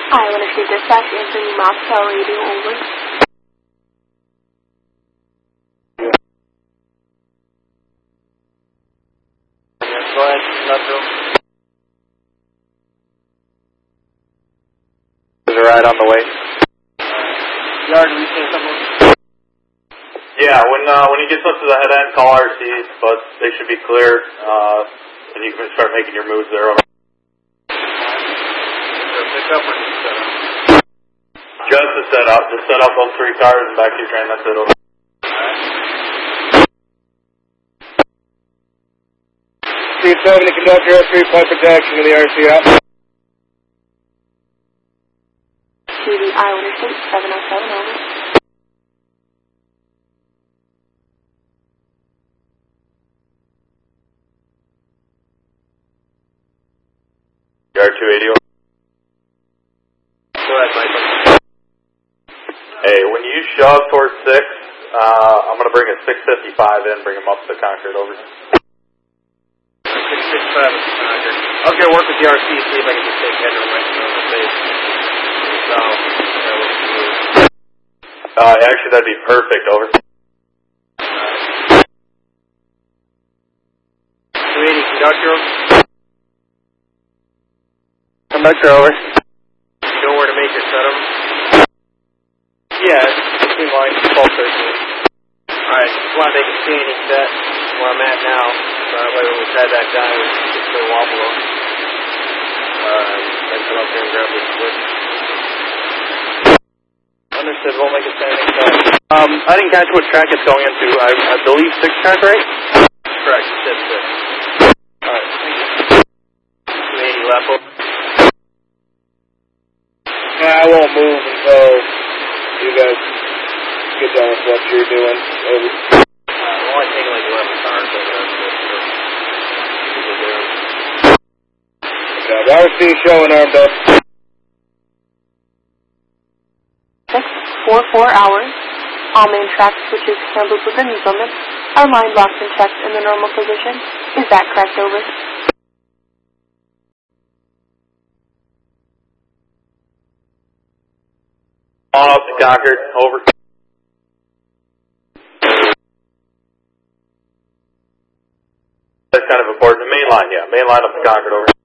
Iowa State Dispatch, Anthony Moscow Radio, over. Go ahead, Industrial. Is a ride on the way? Yard, we say something? Yeah, when he gets up to the head end, call RC, but they should be clear, and you can start making your moves there. Over. Pick up or set up? Just to set up. Just set up those 3 cars and back to your train. That's it. Over. C7 to conductor, 3-point protection in the RC out. TV Iowa State 707, over. Yard 280. Over. Go ahead, Michael. Hey, when you shove towards 6, I'm going to bring a 655 in, bring him up to Concord. Over. 665 is Concord. I was going to work with the RC, see if I can just take headroom right in the face. Actually, that'd be perfect. Over. 280 conductor. Conductor, over. You know where to make your setup? Yeah, it's between lines 12-13. Alright, just want to make a standing set where I'm at now. So that way when we try back down, we can just go wobble up. Then come up here and grab this switch. Understood, we'll make a standing set. I didn't catch what track it's going into. I believe 6 track, right? Correct, you said 6. Alright, thank you. 280 lap over. I won't move until you guys get done with what you're doing. Over. We're only taking like 11 cars, so that's good. Okay, RC showing armed up. 644 hours. All main track switches handled within these limits. Our line locked and checked in the normal position. Is that correct, over? On up to Concord. Over. That's kind of important. The main line, yeah. Main line up to Concord. Over.